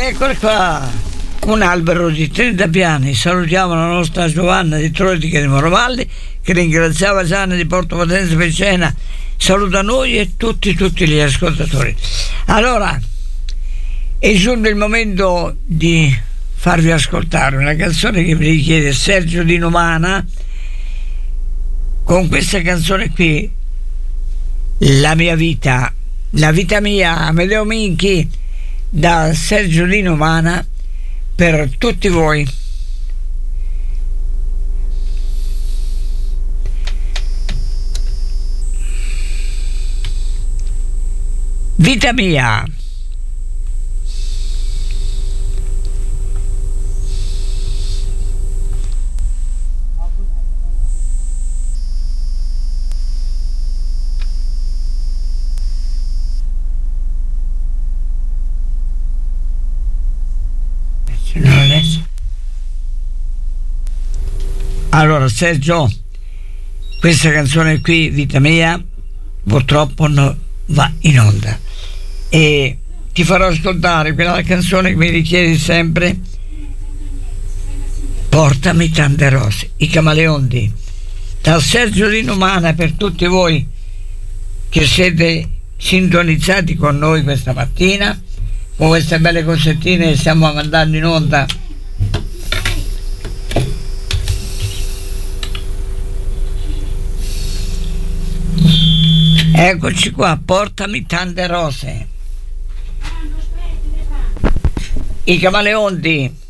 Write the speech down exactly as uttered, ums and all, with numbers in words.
Eccolo qua, un albero di trenta piani. Salutiamo la nostra Giovanna di Troitica di Morovalli, che ringraziava Gianni di Porto Potenza per cena. Saluta noi e tutti tutti gli ascoltatori. Allora, è giunto il momento di farvi ascoltare una canzone che mi richiede Sergio Di Numana. Con questa canzone qui, La mia vita, la vita mia, Amedeo Minchi, da Sergio Di Numana per tutti voi. Vita mia. Allora Sergio, questa canzone qui, Vita mia, purtroppo non va in onda e ti farò ascoltare quella canzone che mi richiedi sempre, Portami tante rose, i Camaleonti, da Sergio Di Numana per tutti voi che siete sintonizzati con noi questa mattina con queste belle cosettine che stiamo mandando in onda. Eccoci qua, Portami tante rose, i Camaleonti.